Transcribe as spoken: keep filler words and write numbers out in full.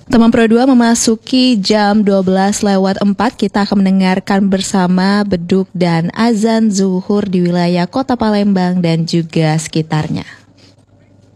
Teman Pro dua memasuki jam dua belas lewat empat, kita akan mendengarkan bersama beduk dan azan zuhur di wilayah Kota Palembang dan juga sekitarnya.